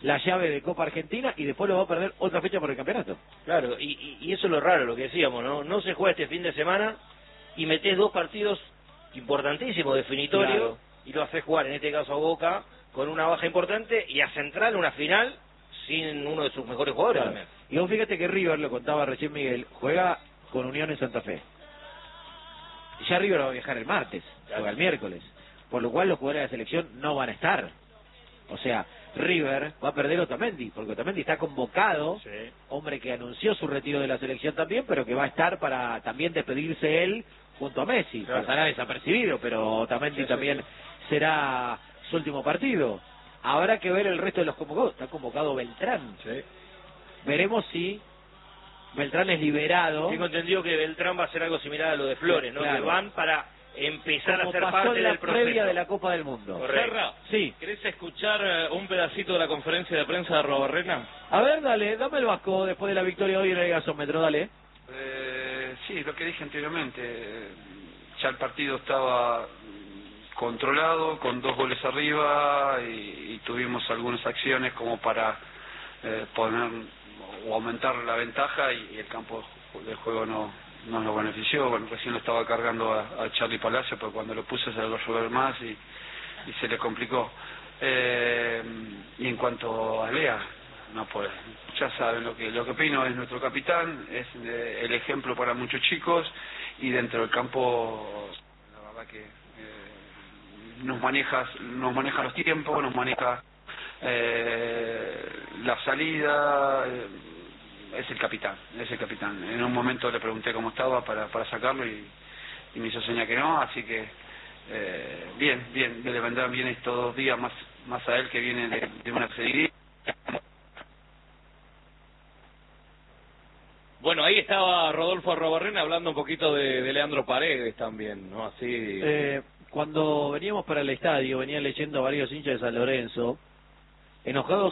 la llave de Copa Argentina y después lo va a perder otra fecha por el campeonato. Claro, y eso es lo raro, lo que decíamos, ¿no? No se juega este fin de semana y metés 2 partidos importantísimos, definitorios, claro, y lo haces jugar, en este caso a Boca, con una baja importante, y a Central una final sin uno de sus mejores jugadores. claro. Y vos fíjate que River, lo contaba recién Miguel, juega con Unión en Santa Fe. Ya River va a viajar el martes, juega el miércoles, por lo cual los jugadores de la selección no van a estar. O sea, River va a perder a Otamendi, porque Otamendi está convocado, Sí. hombre que anunció su retiro de la selección también, pero que va a estar para también despedirse él junto a Messi. Claro. Pasará desapercibido, pero Otamendi Sí, también será su último partido. Habrá que ver el resto de los convocados. Está convocado Beltrán. Sí. Veremos si Beltrán es liberado. Tengo entendido que Beltrán va a hacer algo similar a lo de Flores, ¿no? Claro. Que van para empezar como a ser pasó parte en la del proceso. previa de la Copa del Mundo. Correcto. Serra, Sí. ¿querés escuchar un pedacito de la conferencia de prensa de Robarrena? A ver, dale, dame el Vasco después de la victoria hoy en el gasómetro, dale. Sí, lo que dije anteriormente, ya el partido estaba controlado, con 2 goles arriba y tuvimos algunas acciones como para poner o aumentar la ventaja y el campo de juego no nos benefició. Bueno, recién lo estaba cargando a Charly Palacio, pero cuando lo puse se lo llover más y se le complicó. Y en cuanto a Lea, no puede. Ya saben lo que opino, es nuestro capitán, es el ejemplo para muchos chicos y dentro del campo la verdad que nos maneja los tiempos, nos maneja la salida, es el capitán. En un momento le pregunté cómo estaba para sacarlo y me hizo seña que no, así que bien, le vendrán bien estos 2 días más a él que viene de una seguidilla. Bueno, ahí estaba Rodolfo Robarrena hablando un poquito de Leandro Paredes también, ¿no? Así... Cuando veníamos para el estadio, venían leyendo a varios hinchas de San Lorenzo, enojados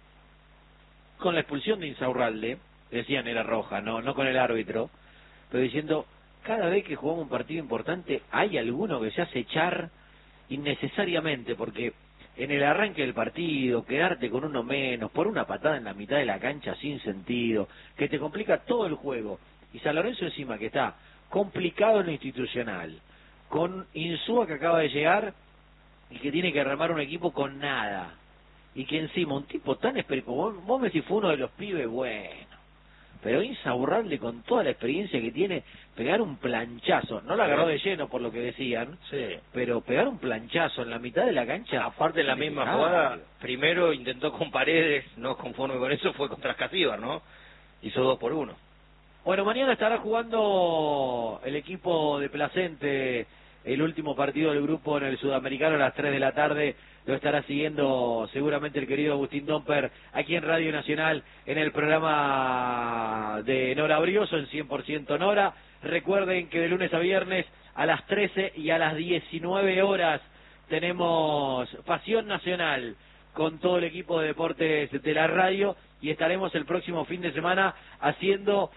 con la expulsión de Insaurralde, decían era roja, no con el árbitro, pero diciendo, cada vez que jugamos un partido importante, hay alguno que se hace echar innecesariamente, porque en el arranque del partido, quedarte con uno menos, por una patada en la mitad de la cancha sin sentido, que te complica todo el juego, y San Lorenzo encima que está complicado en lo institucional, con Insúa que acaba de llegar y que tiene que armar un equipo con nada, y que encima un tipo tan experimentado, vos me decís fue uno de los pibes, bueno, pero Insaurralde con toda la experiencia que tiene, pegar un planchazo, no la agarró de lleno por lo que decían, Sí. pero pegar un planchazo en la mitad de la cancha, Aparte en la misma jugada, primero intentó con Paredes, no conforme con eso, fue contra Escasíbar, ¿no? Hizo 2 por 1. Bueno, mañana estará jugando el equipo de Placente el último partido del grupo en el Sudamericano a las 3 de la tarde. Lo estará siguiendo seguramente el querido Agustín Domper aquí en Radio Nacional en el programa de Nora Brioso en 100% Nora. Recuerden que de lunes a viernes a las 13 y a las 19 horas tenemos Pasión Nacional con todo el equipo de deportes de la radio y estaremos el próximo fin de semana haciendo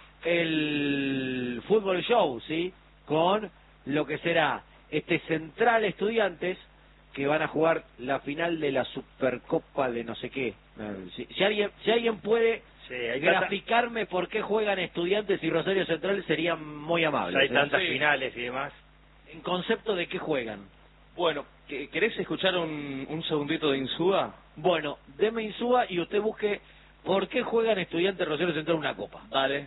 el fútbol show, ¿sí? Con lo que será este Central Estudiantes que van a jugar la final de la Supercopa de no sé qué. Si alguien puede graficarme por qué juegan Estudiantes y Rosario Central sería muy amable. Hay tantas finales y demás. En concepto de qué juegan. Bueno, ¿querés escuchar un segundito de Insúa? Bueno, deme Insúa y usted busque por qué juegan Estudiantes Rosario Central una copa. Vale.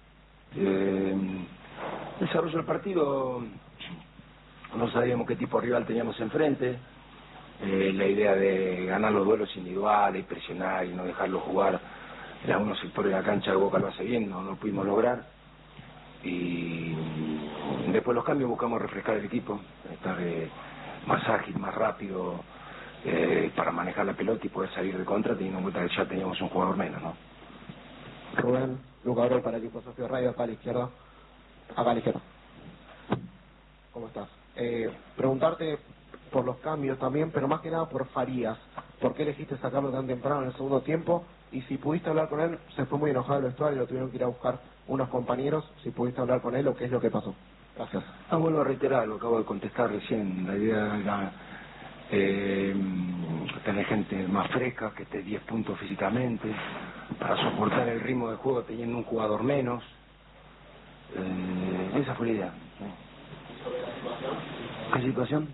Desarrollo del partido, no sabíamos qué tipo de rival teníamos enfrente. La idea de ganar los duelos individuales, presionar y no dejarlo jugar en algunos sectores de la cancha de Boca lo hace bien, no lo pudimos lograr. Y después los cambios buscamos refrescar el equipo, estar más ágil, más rápido, para manejar la pelota y poder salir de contra, teniendo en cuenta que ya teníamos un jugador menos, ¿no? Rubén, Luca Abreu para el equipo Sofía Radio, acá a la izquierda. Acá a la izquierda. ¿Cómo estás? Preguntarte por los cambios también, pero más que nada por Farías. ¿Por qué elegiste sacarlo tan temprano en el segundo tiempo? Y si pudiste hablar con él, se fue muy enojado el vestuario, lo tuvieron que ir a buscar unos compañeros. Si pudiste hablar con él o qué es lo que pasó. Gracias. Vuelvo a reiterar, lo acabo de contestar recién. La idea era tener gente más fresca, que esté 10 puntos físicamente, para soportar el ritmo de juego teniendo un jugador menos. Esa fue la idea. ¿Qué situación?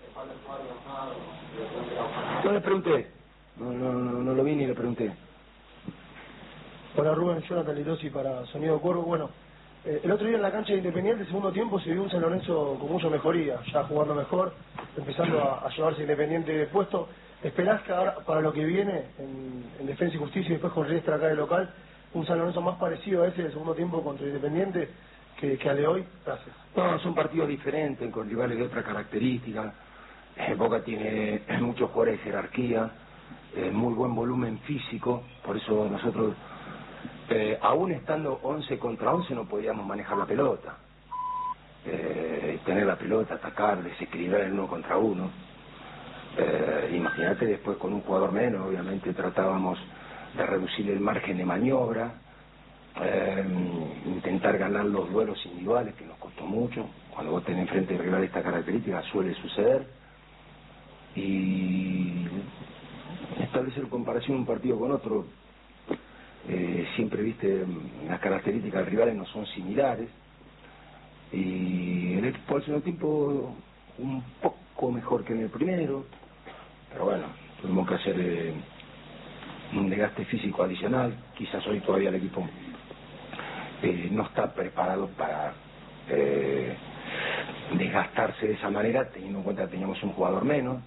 No le pregunté, no lo vi ni le pregunté. Hola Rubén, Jonathan Lirosi para Sonido Cuervo. Bueno, el otro día en la cancha de Independiente, segundo tiempo, se vio un San Lorenzo con mucha mejoría, ya jugando mejor, empezando a llevarse Independiente de puesto. ¿Esperás que ahora, para lo que viene en Defensa y Justicia y después con Riestra acá de local, un San Lorenzo más parecido a ese del segundo tiempo contra Independiente que al de hoy? Gracias. No, son partidos diferentes, con rivales de otra característica. Boca tiene muchos jugadores de jerarquía, muy buen volumen físico, por eso nosotros, aún estando 11 contra 11, no podíamos manejar la pelota. Tener la pelota, atacar, desequilibrar el 1 contra 1. Imagínate después con un jugador menos, obviamente tratábamos de reducir el margen de maniobra, intentar ganar los duelos individuales, que nos costó mucho. Cuando vos tenés enfrente de rival de esta característica suele suceder, y establecer comparación un partido con otro. Siempre viste, las características del rivales no son similares, y el equipo al segundo tiempo un poco mejor que en el primero, pero bueno, tuvimos que hacer un desgaste físico adicional. Quizás hoy todavía el equipo no está preparado para desgastarse de esa manera, teniendo en cuenta que teníamos un jugador menos,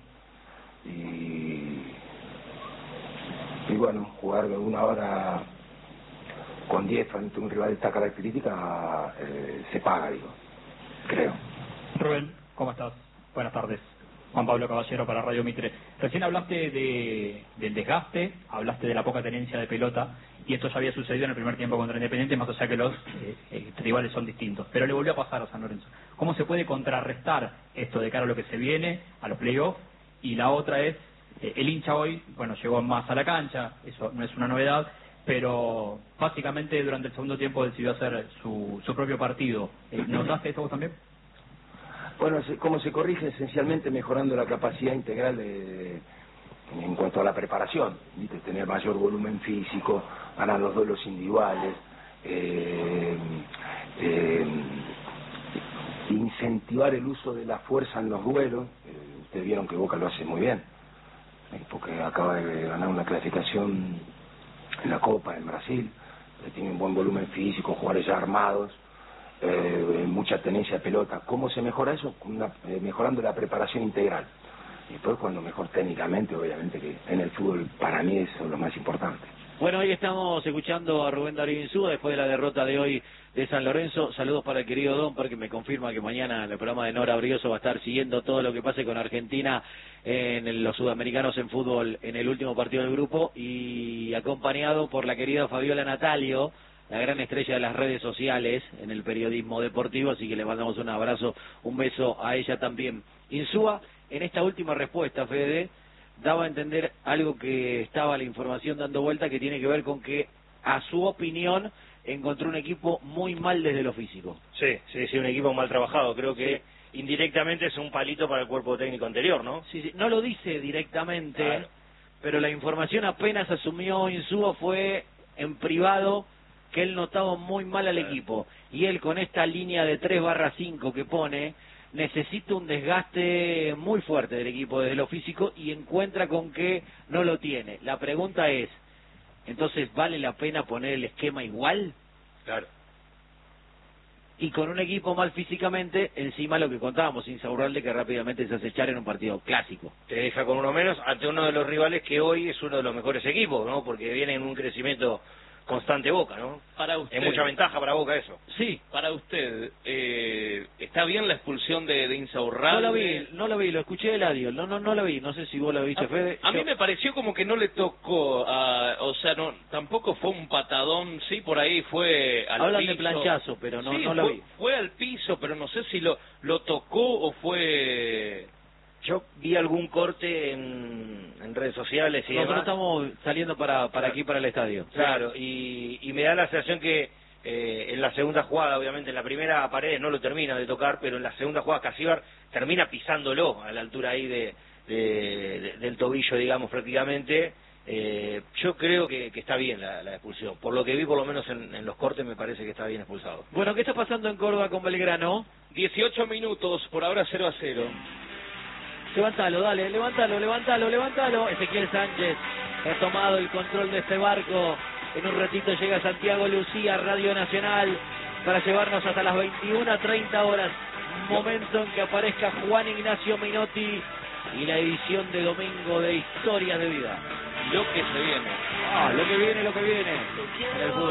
y bueno, jugar una hora con 10 frente a un rival de esta característica se paga, digo, creo. Rubén, ¿cómo estás? Buenas tardes. Juan Pablo Caballero para Radio Mitre. Recién hablaste del desgaste, hablaste de la poca tenencia de pelota, y esto ya había sucedido en el primer tiempo contra Independiente, más allá que los rivales son distintos. Pero le volvió a pasar a San Lorenzo. ¿Cómo se puede contrarrestar esto de cara a lo que se viene, a los playoffs? Y la otra es, el hincha hoy, bueno, llegó más a la cancha, eso no es una novedad, pero básicamente durante el segundo tiempo decidió hacer su propio partido. ¿Notaste esto vos también? Bueno, ¿cómo se corrige? Esencialmente mejorando la capacidad integral en cuanto a la preparación, ¿viste? Tener mayor volumen físico, ganar los duelos individuales, incentivar el uso de la fuerza en los duelos. Ustedes vieron que Boca lo hace muy bien, porque acaba de ganar una clasificación en la Copa en Brasil, tiene un buen volumen físico, jugadores ya armados, mucha tenencia de pelota. ¿Cómo se mejora eso? Mejorando la preparación integral. Y después, cuando mejor técnicamente, obviamente que en el fútbol para mí eso es lo más importante. Bueno, hoy estamos escuchando a Rubén Darío Insúa después de la derrota de hoy de San Lorenzo. Saludos para el querido Don, porque me confirma que mañana en el programa de Nora Brioso va a estar siguiendo todo lo que pase con Argentina en los sudamericanos en fútbol en el último partido del grupo, y acompañado por la querida Fabiola Natalio, la gran estrella de las redes sociales en el periodismo deportivo, así que le mandamos un abrazo, un beso a ella también. Insúa, en esta última respuesta, Fede, daba a entender algo que estaba la información dando vuelta, que tiene que ver con que, a su opinión, encontró un equipo muy mal desde lo físico. Sí, un equipo mal trabajado. Creo que indirectamente es un palito para el cuerpo técnico anterior, ¿no? Sí, no lo dice directamente, claro, pero la información apenas asumió Insúa fue en privado, que él notaba muy mal al equipo, y él con esta línea de 3/5 que pone, necesita un desgaste muy fuerte del equipo desde lo físico, y encuentra con que no lo tiene. La pregunta es, entonces, ¿vale la pena poner el esquema igual? Claro. Y con un equipo mal físicamente, encima lo que contábamos, Insaurralde, que rápidamente se hace echar en un partido clásico. Te deja con uno menos ante uno de los rivales que hoy es uno de los mejores equipos, ¿no? Porque viene en un crecimiento constante Boca, ¿no? Para usted, es mucha ventaja para Boca eso. Sí, para usted, ¿está bien la expulsión de Insaurralde? No lo vi, lo escuché de Eladio, no lo vi, no sé si vos lo viste, Fede. A mí me pareció como que no le tocó, o sea, no, tampoco fue un patadón, sí, por ahí fue al Hablan piso. de planchazo, pero no, sí, no lo vi. Fue al piso, pero no sé si lo tocó o fue... Yo vi algún corte en redes sociales y Nosotros demás. estamos saliendo para aquí, para el estadio. Claro, y me da la sensación que en la segunda jugada, obviamente en la primera Paredes no lo termina de tocar, pero en la segunda jugada Casíbar termina pisándolo a la altura ahí del tobillo, digamos, prácticamente. Yo creo que está bien la expulsión. Por lo que vi, por lo menos en los cortes, me parece que está bien expulsado. Bueno, ¿qué está pasando en Córdoba con Belgrano? 18 minutos, por ahora 0-0. Levántalo, dale, levántalo. Ezequiel Sánchez ha tomado el control de este barco. En un ratito llega Santiago Lucía, Radio Nacional, para llevarnos hasta las 21:30 horas. Momento en que aparezca Juan Ignacio Minotti y la edición de domingo de Historias de Vida. Lo que se viene. Lo que viene en el fútbol.